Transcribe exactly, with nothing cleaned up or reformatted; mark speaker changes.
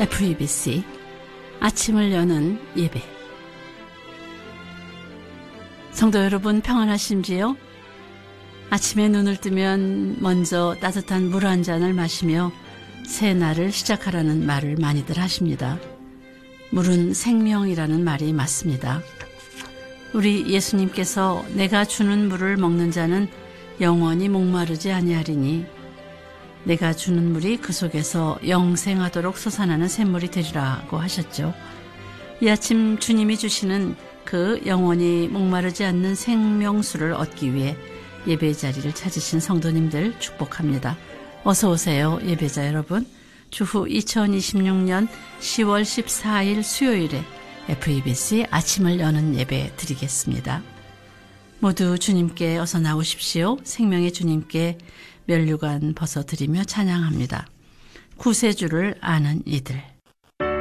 Speaker 1: 에프이비씨 아침을 여는 예배. 성도 여러분, 평안하신지요? 아침에 눈을 뜨면 먼저 따뜻한 물 한 잔을 마시며 새 날을 시작하라는 말을 많이들 하십니다. 물은 생명이라는 말이 맞습니다. 우리 예수님께서 내가 주는 물을 먹는 자는 영원히 목마르지 아니하리니 내가 주는 물이 그 속에서 영생하도록 솟아나는 샘물이 되리라고 하셨죠. 이 아침 주님이 주시는 그 영원히 목마르지 않는 생명수를 얻기 위해 예배 자리를 찾으신 성도님들 축복합니다. 어서 오세요, 예배자 여러분. 주후 이천이십육 년 시월 십사일 수요일에 에프이비씨 아침을 여는 예배 드리겠습니다. 모두 주님께 어서 나오십시오. 생명의 주님께 면류관 벗어드리며 찬양합니다. 구세주를 아는 이들.